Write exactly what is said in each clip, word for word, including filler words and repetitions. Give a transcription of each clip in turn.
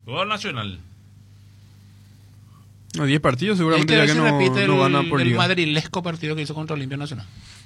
Jugó Nacional. No, diez partidos seguramente Este ya que se no, repite no el, gana por el liga. madrilesco partido que hizo contra Olimpia Nacional.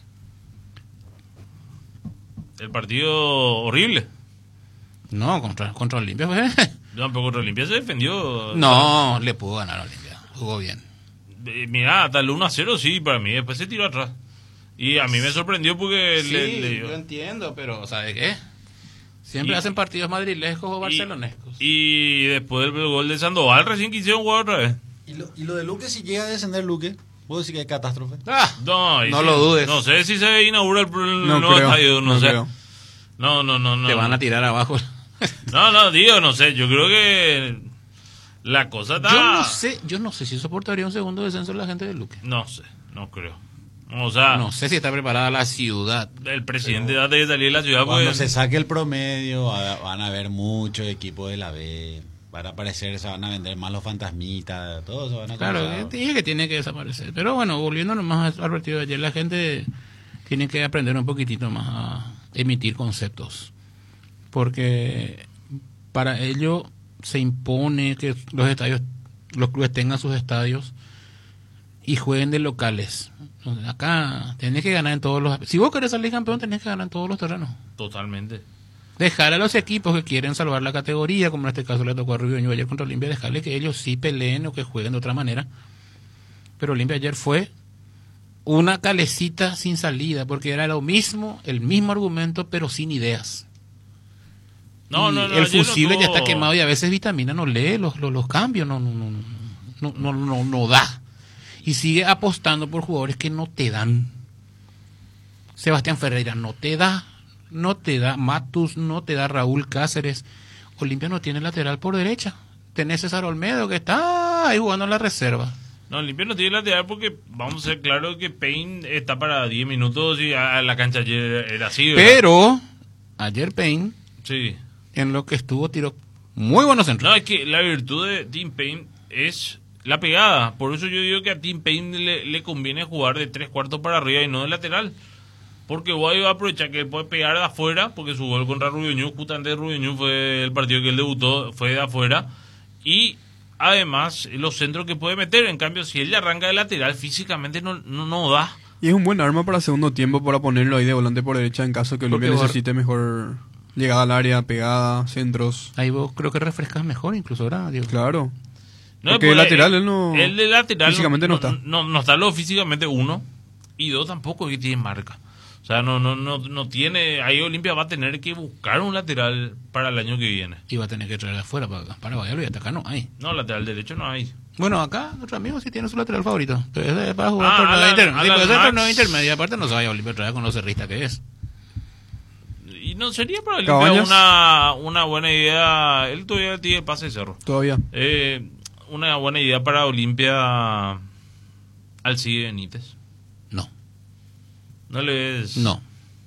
El partido horrible. No, contra, contra Olimpia fue. No, pero contra Olimpia se defendió. No, le pudo ganar a Olimpia. Jugó bien. Eh, Mira, hasta el uno a cero sí, para mí. Después se tiró atrás. Y a mí me sorprendió porque Sí, le, le dio. yo entiendo, pero ¿sabe qué? Siempre Y- hacen partidos madrilescos o Y, barcelonescos. y después del gol de Sandoval recién quisieron jugar otra vez. Y lo, y lo de Luque, si llega a descender Luque, puedo decir que hay catástrofe. Ah, No, y No sí, lo dudes. No sé si se inaugura el, el No nuevo creo, estadio, no, no sé. creo. No, no, no, no. te van a tirar abajo. No, no, digo, no sé. Yo creo que la cosa está. Yo no sé, yo no sé si soportaría un segundo descenso la gente de Luque. No sé, no creo. O sea, No sé si está preparada la ciudad. el presidente antes de salir de la ciudad, Cuando pues. se saque el promedio, va- van a haber muchos equipos de la B. Van a aparecer, se van a vender más los fantasmitas, todos se van a Claro, comenzar. que dije que tiene que desaparecer. Pero bueno, volviendo nomás al partido de ayer, la gente tiene que aprender un poquitito más a emitir conceptos. Porque para ello se impone que los estadios, los clubes tengan sus estadios y jueguen de locales. Entonces, acá tenés que ganar en todos los... Si vos querés salir campeón, tenés que ganar en todos los terrenos. Totalmente. Dejar a los equipos que quieren salvar la categoría, como en este caso le tocó a Rubio Ñu ayer contra Olimpia, dejarle que ellos sí peleen o que jueguen de otra manera. Pero Olimpia ayer fue una calecita sin salida, porque era lo mismo, el mismo argumento, pero sin ideas. No, Y no, no. el ayer no fusible ya tuvo- está quemado y a veces Vitamina no lee los, los, los cambios, no, no, no, no, no, no, no, no da. Y sigue apostando por jugadores que no te dan. Sebastián Ferreira no te da, no te da Matus, no te da Raúl Cáceres. Olimpia no tiene lateral por derecha. Tenés César Olmedo que está ahí jugando en la reserva. No, Olimpia no tiene lateral porque vamos a ser claros que Payne está para diez minutos y a la cancha ayer era así, ¿verdad? Pero ayer Payne, Sí. en lo que estuvo, tiró muy buenos centros. No, es que la virtud de Tim Payne es la pegada. Por eso yo digo que a Tim Payne le, le conviene jugar de tres cuartos para arriba y no de lateral. Porque Guay va a aprovechar que él puede pegar de afuera, porque su gol contra Rubio Ñu, justamente Rubio Ñu fue el partido que él debutó, fue de afuera. Y además, los centros que puede meter. En cambio, si él le arranca de lateral, físicamente no, no, no da. Y es un buen arma para segundo tiempo para ponerlo ahí de volante por derecha en caso que Olimpia Porque vos- necesite mejor llegada al área, pegada, centros. Ahí vos creo que refrescas mejor incluso, ¿verdad, Diego? Claro. No, Porque pues, el lateral, eh, él no- El de lateral físicamente no está. No, no está lo físicamente uno. Y dos tampoco que tiene marca. O sea, no, no, no, no tiene. Ahí Olimpia va a tener que buscar un lateral para el año que viene. Y va a tener que traer afuera para acá, para Valladolid, hasta acá no hay. No, lateral derecho no hay. Bueno, acá nuestro amigo sí tiene su lateral favorito. Pero es para jugar Ah, torneo Alan- inter- sí, Alan puede ser Max. torneo intermedio. Aparte no se vaya a Olimpia otra vez con lo cerrista que es. Y no sería para Olimpia Cabañas. una, una buena idea. Él todavía tiene el pase de cerro. Todavía. Eh, una buena idea para Olimpia Alcide Benítez. No, No le ves. no.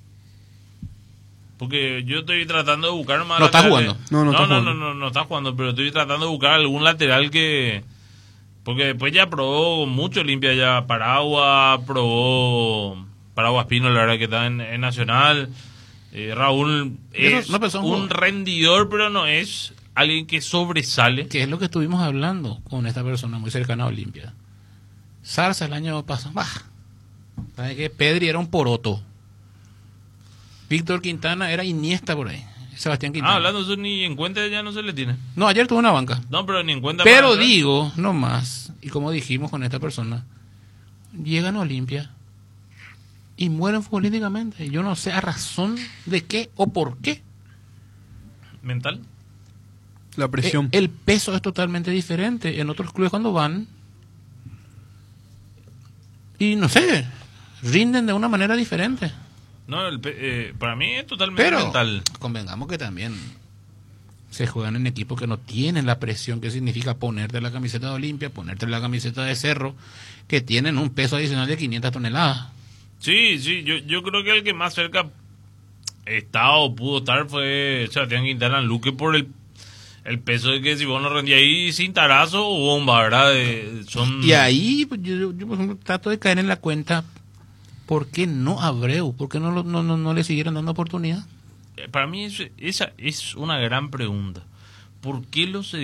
Porque yo estoy tratando de buscar más No está laterales. jugando. No, no está no, jugando. no, no, no está jugando, pero estoy tratando de buscar algún lateral que... Porque después ya probó mucho Olimpia ya Paragua, probó Paraguas Pino, la verdad que está en, en Nacional. Eh, Raúl Eso es no pensó en un juego. rendidor, pero no es alguien que sobresale. Que es lo que estuvimos hablando con esta persona muy cercana a Olimpia. Zarza el año pasado. Bah. ¿Sabe qué? Pedri era un poroto. Víctor Quintana era Iniesta por ahí. Sebastián Quintana. Ah, hablando de eso, ni en cuenta ya no se le tiene. No, ayer tuvo una banca. No, pero ni en cuenta. Pero para- digo, no más, y como dijimos con esta persona, llegan a Olimpia y mueren futbolísticamente. Yo no sé a razón de qué o por qué. Mental. La presión. Eh, El peso es totalmente diferente. En otros clubes cuando van, y no sé, rinden de una manera diferente. No, el pe- eh, para mí es totalmente Pero mental. convengamos que también se juegan en equipos que no tienen la presión que significa ponerte la camiseta de Olimpia, ponerte la camiseta de Cerro, que tienen un peso adicional de quinientas toneladas. Sí, sí, yo, yo creo que el que más cerca está o pudo estar fue Sebastián Quintana Luque por el, el peso de que si vos no rendías ahí sin tarazo o bomba, ¿verdad? Eh, son... Y ahí pues, yo, yo, por ejemplo, trato de caer en la cuenta, ¿por qué no Abreu? ¿Por qué no, lo- no, no, no le siguieron dando oportunidad? Para mí es- esa es una gran pregunta. ¿Por qué los